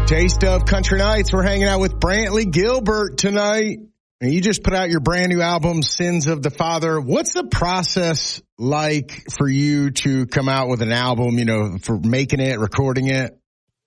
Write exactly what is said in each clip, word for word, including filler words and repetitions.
Taste of Country Nights. We're hanging out with Brantley Gilbert tonight. And you just put out your brand new album, Sins of the Father. What's the process like for you to come out with an album, you know, for making it, recording it?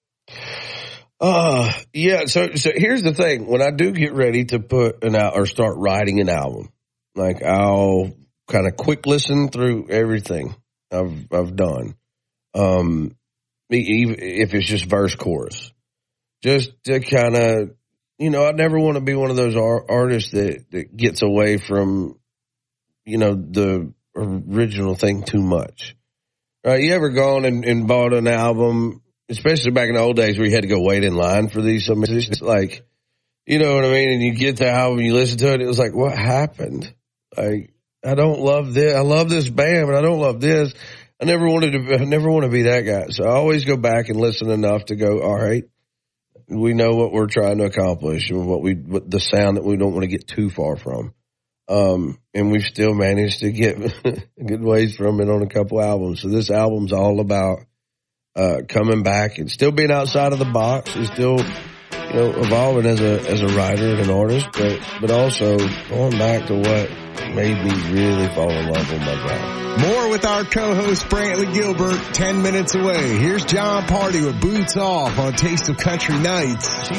Uh, yeah. So, so here's the thing. When I do get ready to put an out or start writing an album, like I'll kind of quick listen through everything I've, I've done. Um, even if it's just verse chorus, just to kind of, you know, I never want to be one of those ar- artists that, that gets away from, you know, the original thing too much. Right? You ever gone and, and bought an album, especially back in the old days where you had to go wait in line for these some musicians, like, you know what I mean? And you get the album, you listen to it, it was like, what happened? Like, I don't love this. I love this band, but I don't love this. I never wanted to, I never want to be that guy. So I always go back and listen enough to go, all right, we know what we're trying to accomplish and what we, what the sound that we don't want to get too far from. Um, and we've still managed to get good ways from it on a couple albums. So this album's all about, uh, coming back and still being outside of the box and still, you know, evolving as a, as a writer and an artist, but, but also going back to what made me really fall in love with my job. More with our co-host Brantley Gilbert, ten minutes away. Here's John Party with Boots Off on Taste of Country Nights.